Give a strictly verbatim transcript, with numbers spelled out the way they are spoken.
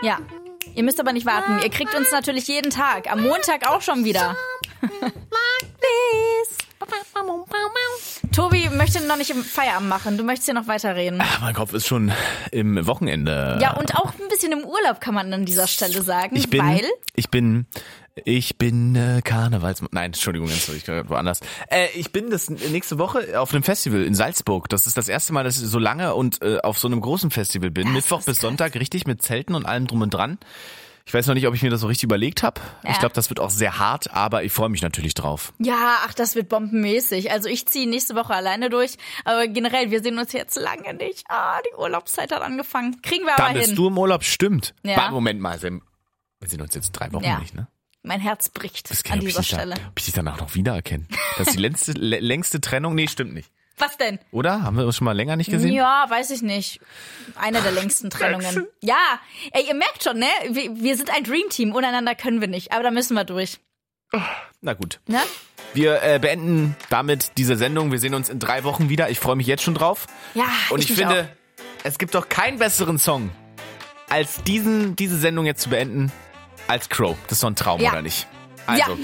Ja. Ihr müsst aber nicht warten. Ihr kriegt uns natürlich jeden Tag. Am Montag auch schon wieder. Tobi möchte noch nicht im Feierabend machen. Du möchtest ja noch weiterreden. Ach, mein Kopf ist schon im Wochenende. Ja, und auch ein bisschen im Urlaub kann man an dieser Stelle sagen. Ich bin, weil... ich bin, ich bin äh, Karnevals... Nein, Entschuldigung, jetzt ich gerade woanders. Äh, ich bin das nächste Woche auf einem Festival in Salzburg. Das ist das erste Mal, dass ich so lange und äh, auf so einem großen Festival bin. Das Mittwoch bis krass. Sonntag, richtig, mit Zelten und allem drum und dran. Ich weiß noch nicht, ob ich mir das so richtig überlegt habe. Ja. Ich glaube, das wird auch sehr hart, aber ich freue mich natürlich drauf. Ja, ach, das wird bombenmäßig. Also ich ziehe nächste Woche alleine durch. Aber generell, wir sehen uns jetzt lange nicht. Ah, die Urlaubszeit hat angefangen. Kriegen wir aber Dann hin. bist du im Urlaub, stimmt. Ja. Warte, Moment mal, wir sehen uns jetzt drei Wochen Ja. nicht, ne? Mein Herz bricht Das an ob ich dieser dich da- Stelle. Ob ich dich danach noch wiedererkenne. Das ist die längste, lä- längste Trennung? Nee, stimmt nicht. Was denn? Oder? Haben wir uns schon mal länger nicht gesehen? Ja, weiß ich nicht. Eine der längsten Trennungen. Ja, ey, ihr merkt schon, ne? Wir, wir sind ein Dreamteam. Untereinander können wir nicht. Aber da müssen wir durch. Na gut. Ne? Wir äh, beenden damit diese Sendung. Wir sehen uns in drei Wochen wieder. Ich freue mich jetzt schon drauf. Ja, Und ich ich, mich finde, es gibt doch keinen besseren Song, als diesen, diese Sendung jetzt zu beenden, als Crow. Das ist doch ein Traum, Ja. oder nicht? Also, Ja.